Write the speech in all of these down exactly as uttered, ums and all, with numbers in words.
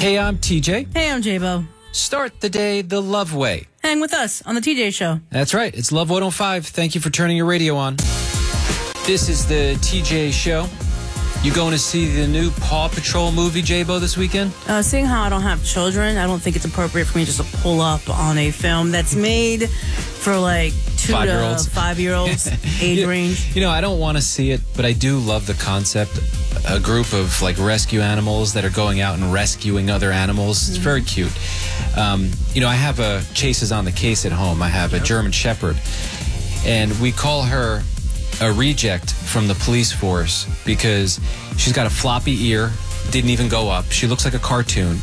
Hey, I'm T J. Hey, I'm J-Bo. Start the day the love way. Hang with us on the T J Show. That's right. It's Love one oh five. Thank you for turning your radio on. This is the T J Show. You going to see the new Paw Patrol movie, J-Bo, this weekend? Uh, seeing how I don't have children, I don't think it's appropriate for me just to pull up on a film that's made for like two Five-year-olds. to five-year-olds age you, range. You know, I don't want to see it, but I do love the concept. A group of like rescue animals that are going out and rescuing other animals. It's very cute. Um, you know, I have a Chases on the Case at home. I have a German Shepherd, and we call her a reject from the police force because she's got a floppy ear, didn't even go up. She looks like a cartoon.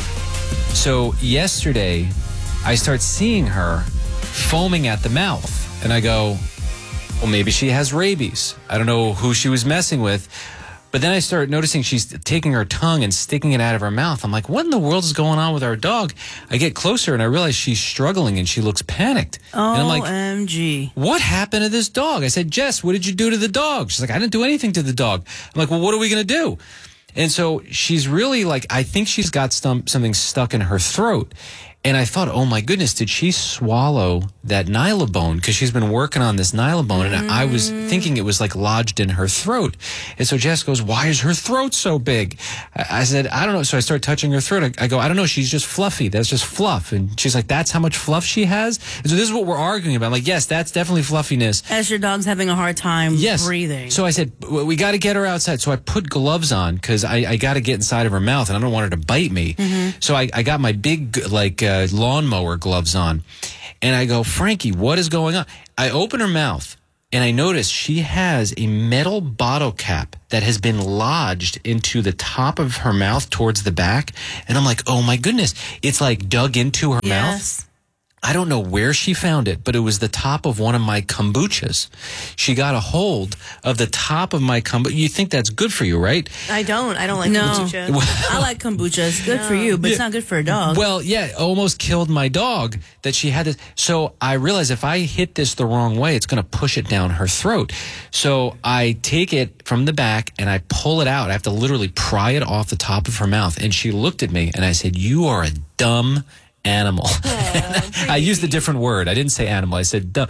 So yesterday, I start seeing her foaming at the mouth, and I go, well, maybe she has rabies. I don't know who she was messing with. But then I start noticing she's taking her tongue and sticking it out of her mouth. I'm like, what in the world is going on with our dog? I get closer and I realize she's struggling and she looks panicked. And I'm like, O M G. what happened to this dog? I said, Jess, what did you do to the dog? She's like, I didn't do anything to the dog. I'm like, well, what are we going to do? And so she's really like, I think she's got some, something stuck in her throat. And I thought, oh my goodness, did she swallow that Nylabone? Because she's been working on this Nylabone, and I was thinking it was like lodged in her throat. And so Jess goes, why is her throat so big? I I said, I don't know. So I start touching her throat. I, I go, I don't know. She's just fluffy. That's just fluff. And she's like, that's how much fluff she has? And so this is what we're arguing about. I'm like, yes, that's definitely fluffiness. As your dog's having a hard time Yes. breathing. So I said, "W- we got to get her outside. So I put gloves on because I, I got to get inside of her mouth and I don't want her to bite me. So I, I got my big like uh, lawnmower gloves on and I go, Frankie, what is going on? I open her mouth and I notice she has a metal bottle cap that has been lodged into the top of her mouth towards the back. And I'm like, oh my goodness, it's like dug into her mouth. yes. I don't know where she found it, but it was the top of one of my kombuchas. She got a hold of the top of my kombucha. You think that's good for you, right? I don't. I don't like No. kombucha. I like kombucha. It's good for you, but it's not good for a dog. Well, yeah, almost killed my dog that she had this. So I realized if I hit this the wrong way, it's going to push it down her throat. So I take it from the back and I pull it out. I have to literally pry it off the top of her mouth. And she looked at me and I said, you are a dumb animal. I used a different word. I didn't say animal. I said dumb.